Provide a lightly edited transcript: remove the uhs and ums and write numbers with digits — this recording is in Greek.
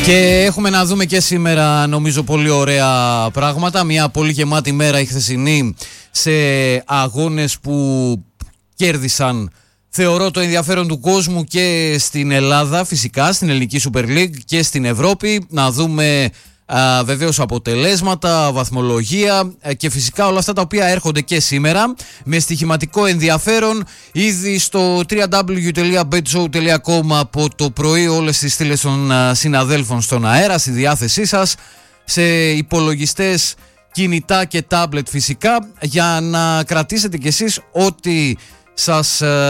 Και έχουμε να δούμε και σήμερα νομίζω πολύ ωραία πράγματα. Μια πολύ γεμάτη μέρα η χθεσινή σε αγώνες που κέρδισαν, θεωρώ, το ενδιαφέρον του κόσμου και στην Ελλάδα, φυσικά στην ελληνική Super League και στην Ευρώπη. Να δούμε βεβαίως αποτελέσματα, βαθμολογία και φυσικά όλα αυτά τα οποία έρχονται και σήμερα με στοιχηματικό ενδιαφέρον. Ήδη στο www.betshow.com από το πρωί όλες τις στήλες των συναδέλφων στον αέρα στη διάθεσή σας, σε υπολογιστές, κινητά και τάμπλετ φυσικά, για να κρατήσετε κι εσείς ό,τι σας